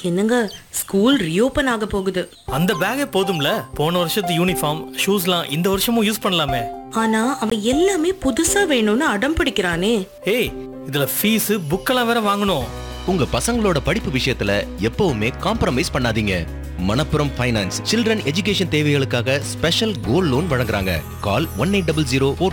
என்னங்க, school reopen ஆக போகுது. அந்த பேக்கே போதும்ல, போன வருஷத்து யூனிஃபார்ம் ஷூஸ்லாம் இந்த வருஷமும் யூஸ் பண்ணலாமே. ஆனா அவன் எல்லாமே புதுசா வேணும்னு அடம் பிடிக்கிறானே. ஏய், இதுல ஃபீஸ் புக்கெல்லாம் வேற வாங்கணும். உங்க பசங்களோட படிப்பு விஷயத்துல எப்பவுமே காம்ப்ரமைஸ் பண்ணாதீங்க. மணப்புரம் ஃபைனான்ஸ் சில்ட்ரன் எஜுகேஷன் தேவைகளுக்காக ஸ்பெஷல் கோல்ட் லோன் வழங்குறாங்க. கால் 1800